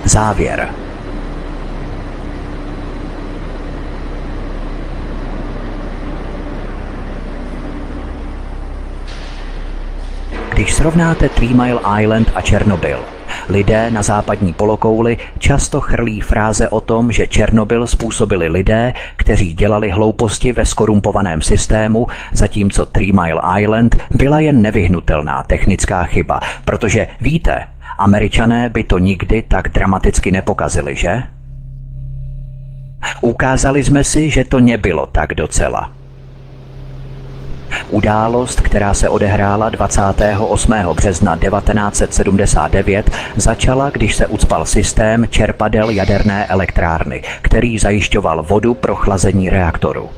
Závěr. Když srovnáte Three Mile Island a Černobyl, lidé na západní polokouli často chrlí fráze o tom, že Černobyl způsobili lidé, kteří dělali hlouposti ve skorumpovaném systému, zatímco Three Mile Island byla jen nevyhnutelná technická chyba, protože víte, Američané by to nikdy tak dramaticky nepokazili, že? Ukázali jsme si, že to nebylo tak docela. Událost, která se odehrála 28. března 1979, začala, když se ucpal systém čerpadel jaderné elektrárny, který zajišťoval vodu pro chlazení reaktoru.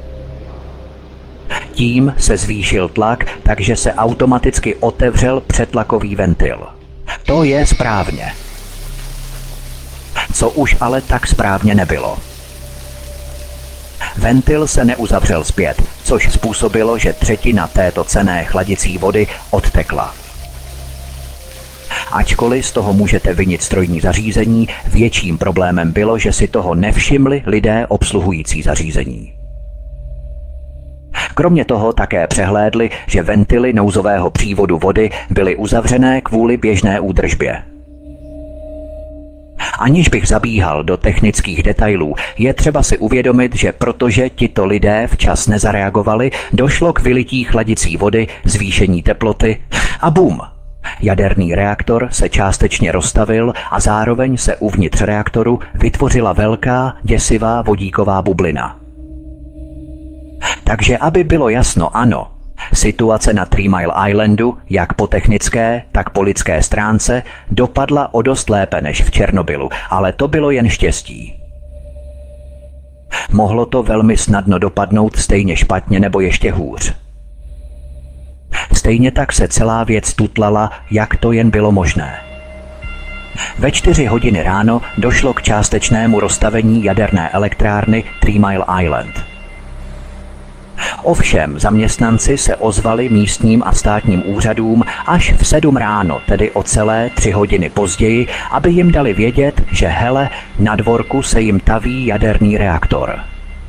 Tím se zvýšil tlak, takže se automaticky otevřel přetlakový ventil. To je správně. Co už ale tak správně nebylo. Ventil se neuzavřel zpět, což způsobilo, že třetina této cenné chladicí vody odtekla. Ačkoliv z toho můžete vinit strojní zařízení, větším problémem bylo, že si toho nevšimli lidé obsluhující zařízení. Kromě toho také přehlédli, že ventily nouzového přívodu vody byly uzavřené kvůli běžné údržbě. Aniž bych zabíhal do technických detailů, je třeba si uvědomit, že protože tito lidé včas nezareagovali, došlo k vylití chladicí vody, zvýšení teploty a bum! Jaderný reaktor se částečně roztavil a zároveň se uvnitř reaktoru vytvořila velká, děsivá vodíková bublina. Takže aby bylo jasno, ano, situace na Three Mile Islandu, jak po technické, tak po lidské stránce, dopadla o dost lépe než v Černobylu, ale to bylo jen štěstí. Mohlo to velmi snadno dopadnout stejně špatně nebo ještě hůř. Stejně tak se celá věc tutlala, jak to jen bylo možné. Ve 4 hodiny ráno došlo k částečnému roztavení jaderné elektrárny Three Mile Island. Ovšem zaměstnanci se ozvali místním a státním úřadům až v 7 ráno, tedy o celé 3 hodiny později, aby jim dali vědět, že hele, na dvorku se jim taví jaderný reaktor.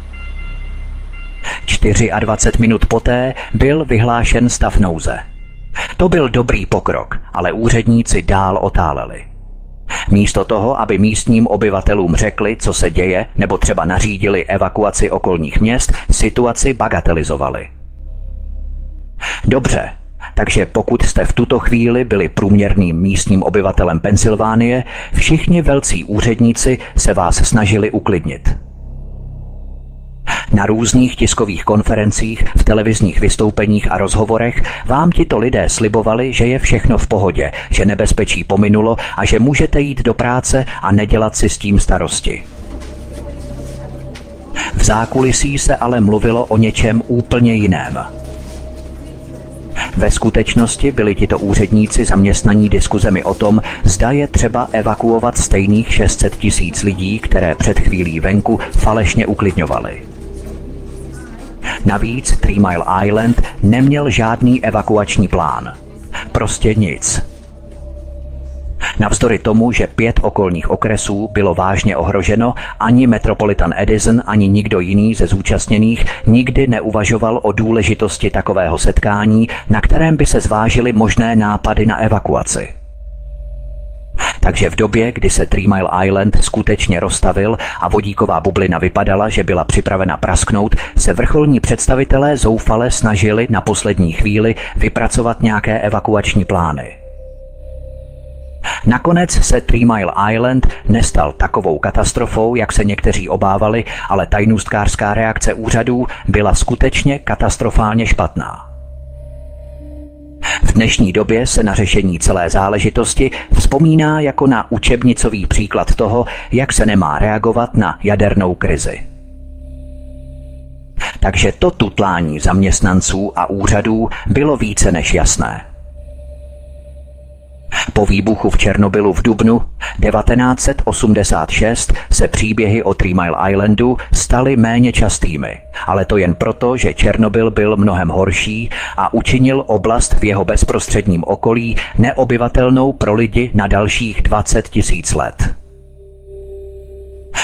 24 minut poté byl vyhlášen stav nouze. To byl dobrý pokrok, ale úředníci dál otáleli. Místo toho, aby místním obyvatelům řekli, co se děje, nebo třeba nařídili evakuaci okolních měst, situaci bagatelizovali. Dobře, takže pokud jste v tuto chvíli byli průměrným místním obyvatelem Pensylvánie, všichni velcí úředníci se vás snažili uklidnit. Na různých tiskových konferencích, v televizních vystoupeních a rozhovorech vám tito lidé slibovali, že je všechno v pohodě, že nebezpečí pominulo a že můžete jít do práce a nedělat si s tím starosti. V zákulisí se ale mluvilo o něčem úplně jiném. Ve skutečnosti byli tito úředníci zaměstnaní diskuzemi o tom, zda je třeba evakuovat stejných 600 000 lidí, které před chvílí venku falešně uklidňovali. Navíc Three Mile Island neměl žádný evakuační plán. Prostě nic. Navzdory tomu, že 5 okolních okresů bylo vážně ohroženo, ani Metropolitan Edison, ani nikdo jiný ze zúčastněných nikdy neuvažoval o důležitosti takového setkání, na kterém by se zvážily možné nápady na evakuaci. Takže v době, kdy se Three Mile Island skutečně roztavil a vodíková bublina vypadala, že byla připravena prasknout, se vrcholní představitelé zoufale snažili na poslední chvíli vypracovat nějaké evakuační plány. Nakonec se Three Mile Island nestal takovou katastrofou, jak se někteří obávali, ale tajnůstkářská reakce úřadů byla skutečně katastrofálně špatná. V dnešní době se na řešení celé záležitosti vzpomíná jako na učebnicový příklad toho, jak se nemá reagovat na jadernou krizi. Takže to tutlání zaměstnanců a úřadů bylo více než jasné. Po výbuchu v Černobylu v dubnu 1986 se příběhy o Three Mile Islandu staly méně častými, ale to jen proto, že Černobyl byl mnohem horší a učinil oblast v jeho bezprostředním okolí neobyvatelnou pro lidi na dalších 20 000 let.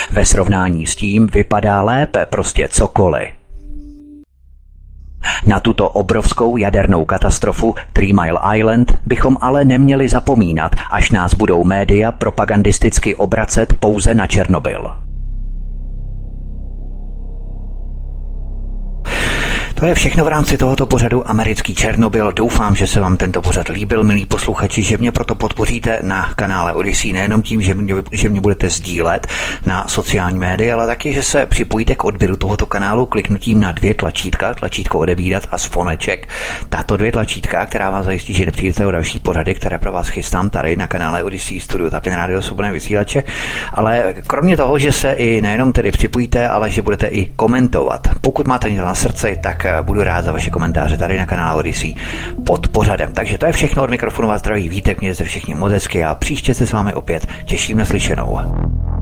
Ve srovnání s tím vypadá lépe prostě cokoliv. Na tuto obrovskou jadernou katastrofu Three Mile Island bychom ale neměli zapomínat, až nás budou média propagandisticky obracet pouze na Černobyl. To je všechno v rámci tohoto pořadu Americký Černobyl. Doufám, že se vám tento pořad líbil, milí posluchači, že mě proto podpoříte na kanále Odyssey, nejenom tím, že mě budete sdílet na sociální média, ale taky, že se připojíte k odběru tohoto kanálu kliknutím na 2 tlačítka, tlačítko odebírat a zvoneček. Tato 2 tlačítka, která vás zajistí, že nepřijdete o další pořady, které pro vás chystám tady na kanále Odyssey Studio Tapin Radio Svobodné vysílače. Ale kromě toho, že se i nejenom tedy připojíte, ale že budete i komentovat. Pokud máte něco na srdci, tak budu rád za vaše komentáře tady na kanále Odyssey pod pořadem. Takže to je všechno, od mikrofonu vás zdraví Vítek, mějte se všichni moc hezky a příště se s vámi opět těším na slyšenou.